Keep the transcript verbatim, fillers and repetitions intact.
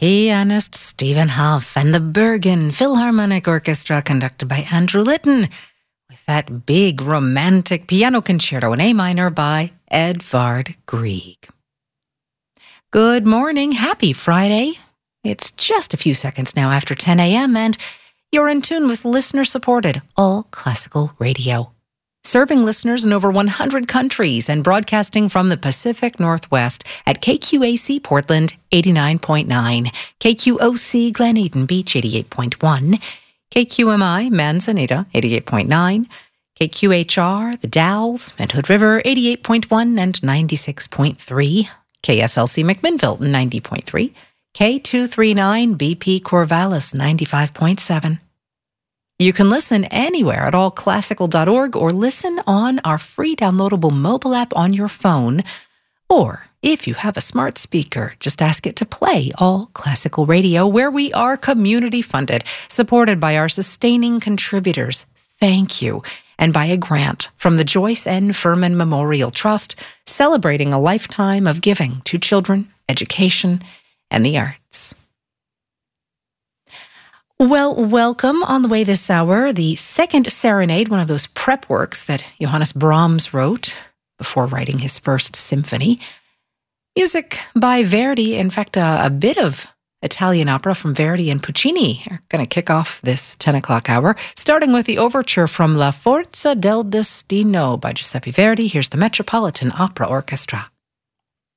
pianist Stephen Hough and the Bergen Philharmonic Orchestra, conducted by Andrew Litton, with that big romantic piano concerto in A minor by Edvard Grieg. Good morning, happy Friday. It's just a few seconds now after ten a.m. and you're in tune with listener-supported All Classical Radio, serving listeners in over one hundred countries and broadcasting from the Pacific Northwest at K Q A C Portland eighty-nine point nine, K Q O C Glen Eden Beach eighty-eight point one, K Q M I Manzanita eighty-eight point nine, K Q H R The Dalles and Hood River eighty-eight point one and ninety-six point three, K S L C McMinnville ninety point three, K two thirty-nine B P Corvallis ninety-five point seven. You can listen anywhere at all classical dot org or listen on our free downloadable mobile app on your phone. Or if you have a smart speaker, just ask it to play All Classical Radio, where we are community funded, supported by our sustaining contributors. Thank you. And by a grant from the Joyce N. Furman Memorial Trust, celebrating a lifetime of giving to children, education, and the arts. Well, welcome on the way this hour, the second serenade, one of those prep works that Johannes Brahms wrote before writing his first symphony. Music by Verdi, in fact, a, a bit of Italian opera from Verdi and Puccini are going to kick off this ten o'clock hour, starting with the overture from La Forza del Destino by Giuseppe Verdi. Here's the Metropolitan Opera Orchestra.